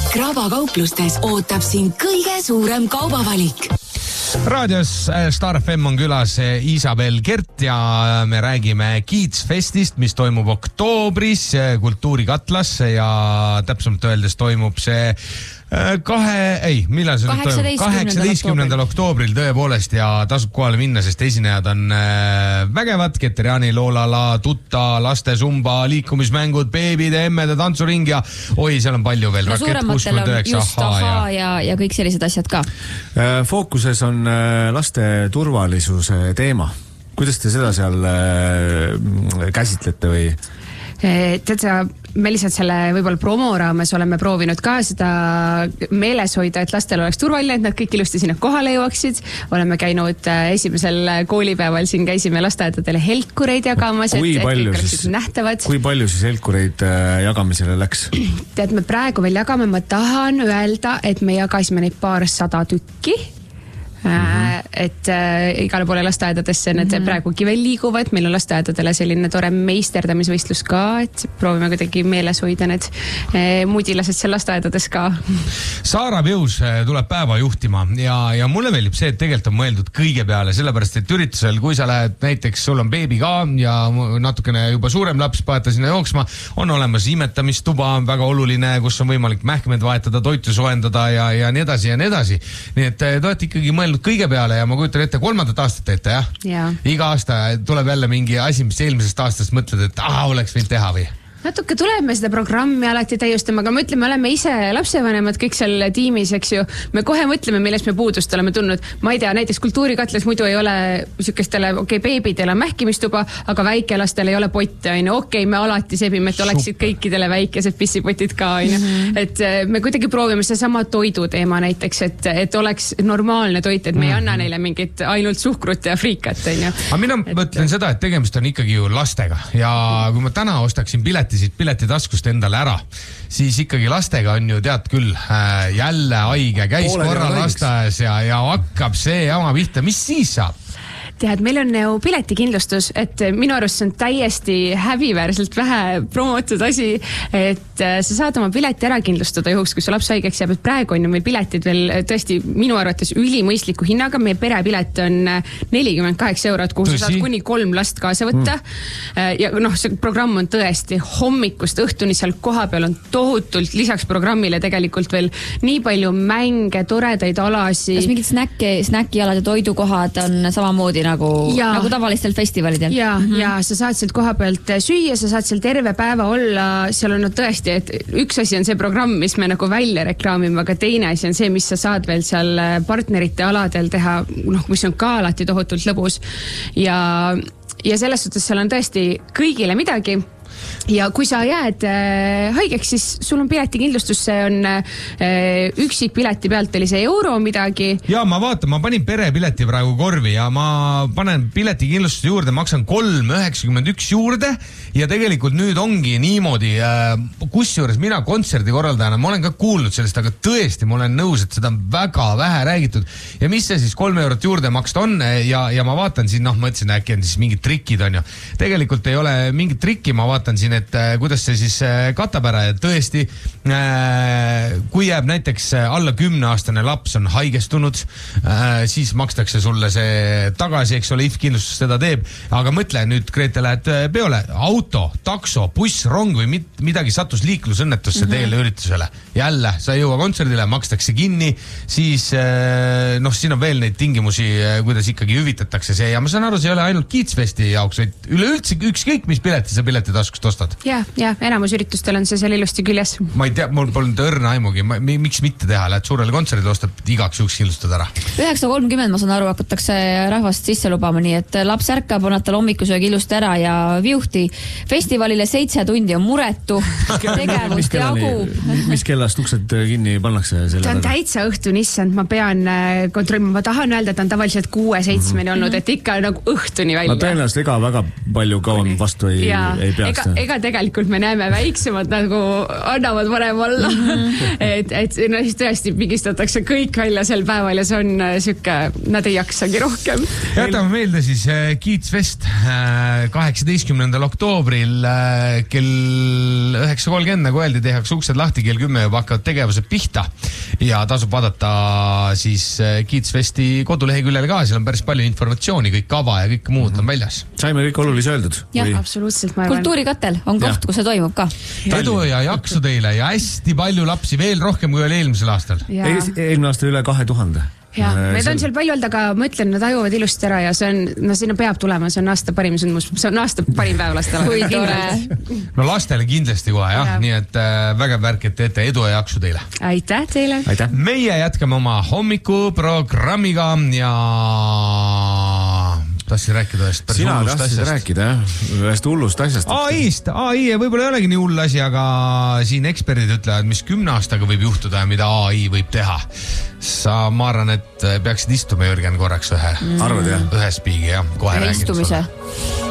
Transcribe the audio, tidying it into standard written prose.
Krabakauplustes ootab sind kõige suurem kaubavalik. Raadios Star FM on külas Isabel Kert ja me räägime Kids Festist, mis toimub oktoobris Kultuurikatlas ja täpsemalt öeldes toimub see 18. oktoobril tõepoolest ja tasub kohale minna, sest esinejad on vägevad, Keteriani, Loolala, Tutta, laste sumba, liikumismängud, beebide, emmede, tantsuring ja seal on palju veel. No suurematel on just Ahaa ja kõik sellised asjad ka. Fookuses on laste turvalisuse teema. Kuidas te seda seal käsitlete või? Tead sa, me lihtsalt selle võib-olla promo raames oleme proovinud ka seda meeles hoida, et lastel oleks turvaline, et nad kõik ilusti sinna kohale jõuaksid. Oleme käinud esimesel koolipäeval, siin käisime lasteaedadele helkureid jagamas, et kõik oleksid nähtavad. Kui palju siis helkureid jagamisele läks? Tead, me praegu veel jagame, ma tahan öelda, et me jagasime neid 200 tükki. Et igale poole lasteaedadesse need praegugi veel liiguvad, meil on lasteaedadele selline tore meisterdamisvõistlus ka, et proovime kuidagi meeles hoida need mudilased seal lasteaedades ka. Saara Pius tuleb päeva juhtima ja mulle meeldib see, et tegelikult on mõeldud kõige peale, sellepärast et üritusel, kui sa lähed, näiteks sul on beebi ka ja natukene juba suurem laps, paeta sinna jooksma, on olemas imetamistuba, väga oluline, kus on võimalik mähkmed vahetada, toitu soendada ja nii edasi ja nii edasi. Nii et te olete ikkagi mõeldud kõige peale ja ma kujutan ette 3. aastat ette, jah? Ja. Iga aasta tuleb jälle mingi asi, mis eelmisest aastast mõtled, et oleks võinud teha või? Natuke tuleme seda programmi alati täiustama, aga me ütleme, oleme ise lapsevanemad kõik seal tiimis, eks ju. Me kohe mõtleme, millest me puudust oleme tulnud. Ma ei tea, näiteks Kultuurikatlas muidu ei ole sükestele, beebidele on mähkimistuba, aga väikelastel ei ole potte, me alati sebime, et oleksid kõikidele väikesed pissipotid ka. Et me kuidagi proovime see sama toidu teema näiteks, et oleks normaalne toit, et me ei anna neile mingit ainult suhkrut ja friikat. Aga mina mõtlen seda, et tegemist on ikkagi ju lastega ja kui ma täna ostaksin pileti taskust endale ära, siis ikkagi lastega on ju tead küll jälle haige, käis korra lasteaes ja hakkab see jama pihta, mis siis saab? Tead, meil on ju piletikindlustus, et minu arust see on täiesti häbiväärselt vähe promotud asi, et sa saad oma pileti ära kindlustada juhuks, kui su laps haigeks jääb, et praegu on ju meil piletid veel tõesti minu arvates ülimõistliku hinnaga, meie perepilet on 48 €, kuhu sa saad kuni 3 last kaasa võtta ja see programm on tõesti hommikust õhtuni seal koha peal on tohutult lisaks programmile tegelikult veel nii palju mänge, toredaid alasid. Kas mingid snäkialad ja toidukohad on samamoodi nagu tavalistel festivalidel? Ja sa saad sealt koha pealt süüa, sa saad seal terve päeva olla, seal on tõesti, et üks asi on see programm, mis me nagu välja reklaamime, aga teine asi on see, mis sa saad veel seal partnerite aladel teha, mis on ka alati tohutult lõbus ja selles suhtes seal on tõesti kõigile midagi. Ja kui sa jääd haigeks, siis sul on piletikindlustus, see on üksik pileti pealt oli see euro midagi. Ja ma vaatan, ma panin perepileti praegu korvi ja ma panen piletikindlustuse juurde, maksan 3,91 juurde ja tegelikult nüüd ongi niimoodi, kusjuures mina kontserdi korraldajana, ma olen ka kuulnud sellest, aga tõesti, ma olen nõus, et seda on väga vähe räägitud ja mis see siis 3 eurot juurde maksta on ja ma vaatan siin, ma ütlesin, äkki on siis mingid trikid on ju. Tegelikult ei ole mingit trikki, ma vaatan siin, et kuidas see siis katab ära ja tõesti, kui jääb näiteks alla 10-aastane laps on haigestunud, siis makstakse sulle see tagasi, eks ole, IF-kindlustus seda teeb, aga mõtle nüüd, Grete, lähed peole, auto, takso, buss, rong või midagi sattus liiklusõnnetusse teele üritusele. Jälle, sa ei jõua kontserdile, makstakse kinni, siis siin on veel neid tingimusi, kuidas ikkagi hüvitatakse see ja ma saan aru, see ei ole ainult Kids Festi jaoks, vaid üleüldse ükskõik, mis pileti sa piletitaskust ostad. Ja, enamus üritustel on see seal ilusti küljes. Ma ei tea, mul polnud õrna aimugi, miks mitte teha, lähed suurele kontserdile, ostad igaks juhuks kindlustada ära. 9.30 ma saan aru, hakatakse rahvast sisse lubama, nii et laps ärkab, on tal hommikusöög ilusti ära ja viuhti. Festivalile 7 tundi on muretu, tegevust jagub. Mis kellast uksed kinni pannakse? See on täitsa õhtuni, issand, ma pean kontrollima, ma tahan öelda, et on tavaliselt 6-7 olnud, et ikka nagu õhtuni välja. No tõenäoliselt ega väga palju kauem vastu ei peaks. ega tegelikult me näeme väiksemad nagu annavad varem olla. et no siis tõesti pigistatakse kõik välja sel päeval ja see on siuke, nad ei jaksagi rohkem. Jätame meelde siis Kiitsfest 18. oktoobril kell 9.30, nagu öeldi, tehakse uksed lahti, kell 10 juba hakkavad tegevused pihta ja tasub vaadata siis Kiitsfesti koduleheküljel ka, seal on päris palju informatsiooni, kõik kava ja kõik muud on väljas. Saime kõik olulise öeldud? Jah, absoluutselt, ma arvan. Kultuurikatel on koht, kus see toimub ka. Edu ja jaksu teile ja hästi palju lapsi, veel rohkem kui oli eelmisel aastal. Eelmine aasta üle 2000. Ja, meid on seal palju olnud, aga ma ütlen, nad ajuvad ilusti ära ja see on, no sinna peab tulema, see on aasta parim sündmus, see on aasta parim päev lastele. Kui tore. No lastele kindlasti kohe, jah. Nii et väga värk, et teete edu ja jaksu teile. Aitäh teile. Aitäh. Meie jätkame oma hommikuprogrammiga ja tahtsin rääkida ühest päris sina hullust tahtsid asjast. rääkida, ühest hullust asjast. AI võib-olla ei olegi nii hull asi, aga siin eksperdid ütlevad, mis 10 aastaga võib juhtuda ja mida AI võib teha. Ma arvan, et peaksid istuma Jürgen korraks Arvad, jah? ühe spiigi ja kohe räägin. Istumise.